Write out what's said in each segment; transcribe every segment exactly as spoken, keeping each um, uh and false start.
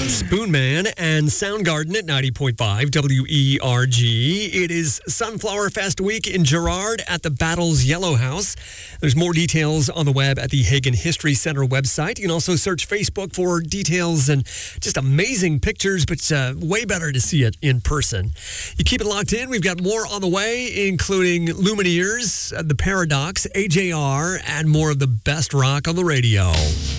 Spoonman and Soundgarden at ninety point five W E R G. It is Sunflower Fest week in Girard at the Battles Yellow House. There's more details on the web at the Hagen History Center website. You can also search Facebook for details and just amazing pictures, but uh, way better to see it in person. You keep it locked in. We've got more on the way, including Lumineers, uh, The Paradox, A J R, and more of the best rock on the radio.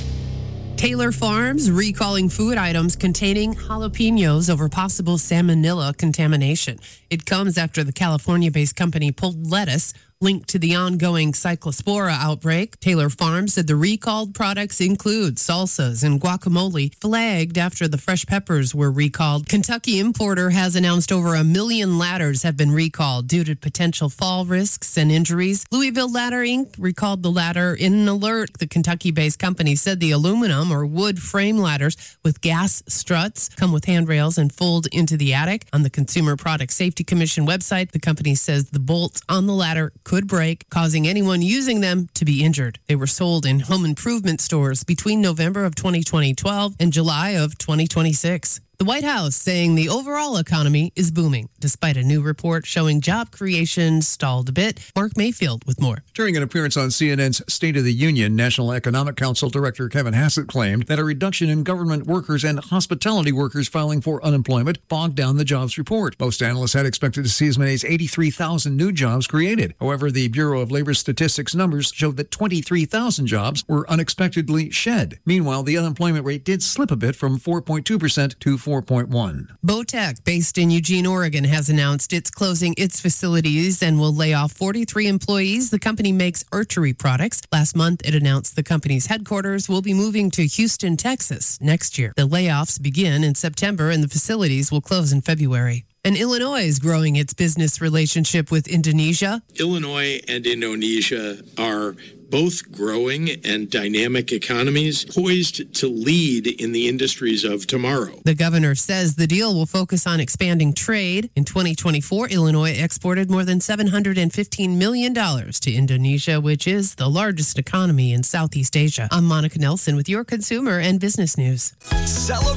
Taylor Farms recalling food items containing jalapenos over possible salmonella contamination. It comes after the California-based company pulled lettuce linked to the ongoing Cyclospora outbreak. Taylor Farms said the recalled products include salsas and guacamole, flagged after the fresh peppers were recalled. Kentucky importer has announced over a million ladders have been recalled due to potential fall risks and injuries. Louisville Ladder Incorporated recalled the ladder in an alert. The Kentucky-based company said the aluminum or wood frame ladders with gas struts come with handrails and fold into the attic. On the Consumer Product Safety Commission website, the company says the bolts on the ladder could break, causing anyone using them to be injured. They were sold in home improvement stores between November of twenty twelve and July of twenty twenty-six. The White House saying the overall economy is booming, despite a new report showing job creation stalled a bit. Mark Mayfield with more. During an appearance on C N N's State of the Union, National Economic Council Director Kevin Hassett claimed that a reduction in government workers and hospitality workers filing for unemployment bogged down the jobs report. Most analysts had expected to see as many as eighty-three thousand new jobs created. However, the Bureau of Labor Statistics numbers showed that twenty-three thousand jobs were unexpectedly shed. Meanwhile, the unemployment rate did slip a bit from four point two percent to four point one. Bowtech, based in Eugene, Oregon, has announced it's closing its facilities and will lay off forty-three employees. The company makes archery products. Last month, it announced the company's headquarters will be moving to Houston, Texas next year. The layoffs begin in September and the facilities will close in February. And Illinois is growing its business relationship with Indonesia. Illinois and Indonesia are both growing and dynamic economies poised to lead in the industries of tomorrow. The governor says the deal will focus on expanding trade. In twenty twenty-four, Illinois exported more than seven hundred fifteen million dollars to Indonesia, which is the largest economy in Southeast Asia. I'm Monica Nelson with your consumer and business news. Celebrate